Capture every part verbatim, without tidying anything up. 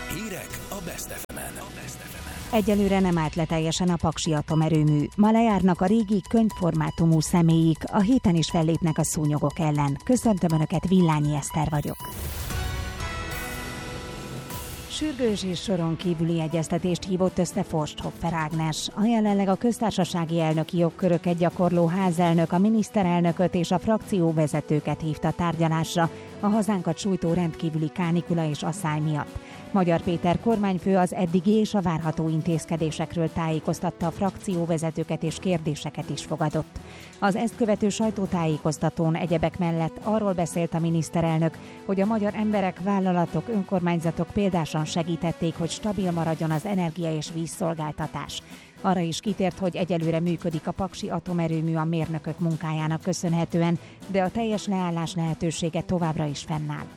Hírek a Best ef emen. Egyelőre nem állt le teljesen a paksi atomerőmű. Ma lejárnak a régi könyvformátumú személyig, a héten is fellépnek a szúnyogok ellen. Köszöntöm Önöket, Villányi Eszter vagyok. Sürgős és soron kívüli egyeztetést hívott össze Forsthoffer Ágnes. A jelenleg a köztársasági elnöki jogköröket gyakorló házelnök a miniszterelnököt és a frakcióvezetőket hívta tárgyalásra a hazánkat sújtó rendkívüli kánikula és asszály miatt. Magyar Péter kormányfő az eddigi és a várható intézkedésekről tájékoztatta a frakcióvezetőket és kérdéseket is fogadott. Az ezt követő sajtótájékoztatón egyebek mellett arról beszélt a miniszterelnök, hogy a magyar emberek, vállalatok, önkormányzatok példásan segítették, hogy stabil maradjon az energia- és vízszolgáltatás. Arra is kitért, hogy egyelőre működik a paksi atomerőmű a mérnökök munkájának köszönhetően, de a teljes leállás lehetősége továbbra is fennáll.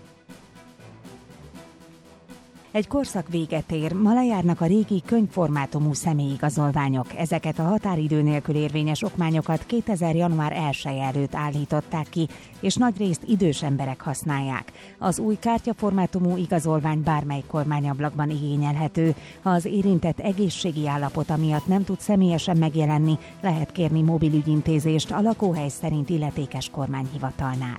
Egy korszak véget ér, ma lejárnak a régi könyvformátumú személyigazolványok. Ezeket a határidő nélkül érvényes okmányokat kétezer január elseje előtt állították ki, és nagyrészt idős emberek használják. Az új kártyaformátumú igazolvány bármely kormányablakban igényelhető. Ha az érintett egészségi állapota miatt nem tud személyesen megjelenni, lehet kérni mobilügyintézést a lakóhely szerint illetékes kormányhivatalnál.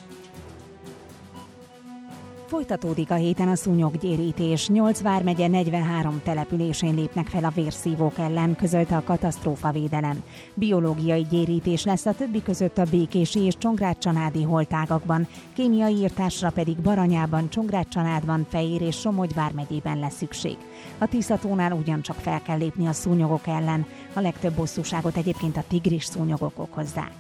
Folytatódik a héten a szúnyoggyérítés. nyolc vármegye negyvenhárom településén lépnek fel a vérszívók ellen, közölte a katasztrófavédelem. Biológiai gyérítés lesz a többi között a Békési és Csongrád-Csanádi holtágakban, kémiai írtásra pedig Baranyában, Csongrád-Csanádban, Fejér és Somogy vármegyében lesz szükség. A Tiszatónál ugyancsak fel kell lépni a szúnyogok ellen. A legtöbb bosszúságot egyébként a tigris szúnyogok okozzák.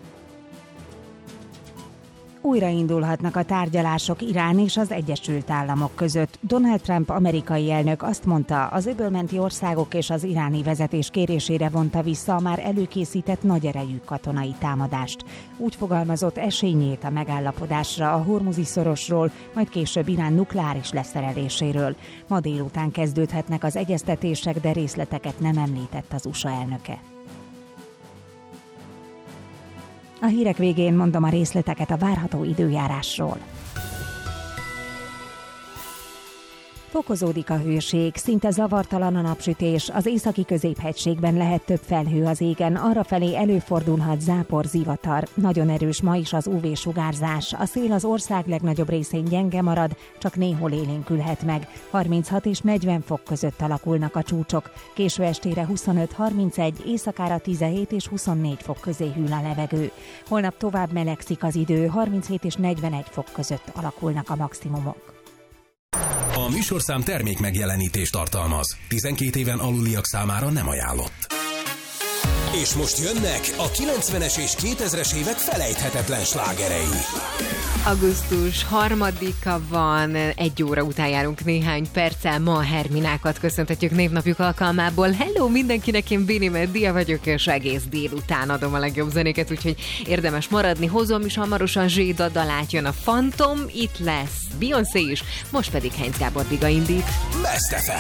Újraindulhatnak a tárgyalások Irán és az Egyesült Államok között. Donald Trump amerikai elnök azt mondta, az öbölmenti országok és az iráni vezetés kérésére vonta vissza a már előkészített nagy erejű katonai támadást. Úgy fogalmazott, esély nyílt a megállapodásra a Hormuzi szorosról, majd később Irán nukleáris leszereléséről. Ma délután kezdődhetnek az egyeztetések, de részleteket nem említett az u es á elnöke. A hírek végén mondom a részleteket a várható időjárásról. Fokozódik a hőség, szinte zavartalan a napsütés, az északi középhegységben lehet több felhő az égen, arrafelé előfordulhat zápor, zivatar. Nagyon erős ma is az ú vé-sugárzás, a szél az ország legnagyobb részén gyenge marad, csak néhol élénkülhet meg. harminchat és negyven fok között alakulnak a csúcsok, késő estére huszonöt-harmincegy, éjszakára tizenhét és huszonnégy fok közé hűl a levegő. Holnap tovább melegszik az idő, harminchét és negyvenegy fok között alakulnak a maximumok. A műsorszám termék megjelenítést tartalmaz. tizenkét éven aluliak számára nem ajánlott. És most jönnek a kilencvenes és kétezres évek felejthetetlen slágerei. Augusztus harmadika van, egy óra után járunk néhány perccel, ma a Herminákat köszöntetjük névnapjuk alkalmából. Hello mindenkinek, én Bini Meddia vagyok, és egész délután adom a legjobb zenéket, úgyhogy érdemes maradni. Hozom is hamarosan Zséda dalát, jön a Phantom, itt lesz Beyoncé is, most pedig Heinz Gábor Diga indít. Best ef em.